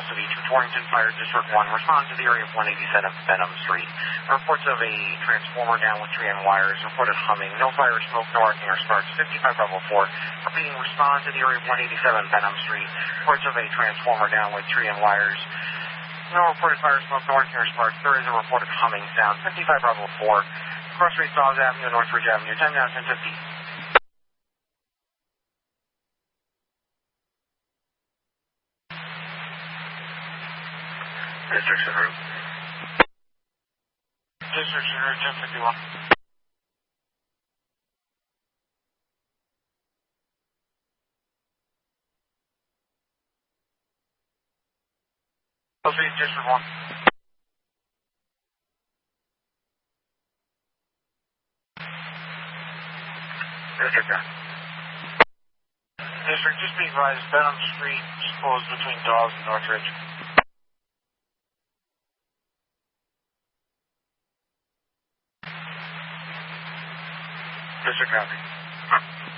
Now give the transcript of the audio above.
City to Torrington Fire District 1. Respond to the area of 187 Benham Street. Reports of a transformer down with tree and wires. Reported humming. No fire, smoke, no arcing or sparks. 55 level 4. Repeating, respond to the area of 187 Benham Street. Reports of a transformer down with tree and wires. No reported fire, smoke, no arcing or sparks. There is a reported humming sound. 55 level 4. Cross Street, Dawes Avenue, Northridge Avenue. 10 down, 1050. Districts en route. Districts en route, 1051. Street, District 1. District 10. District, just be advised, Benham Street is closed between Dawes and Northridge. District copy.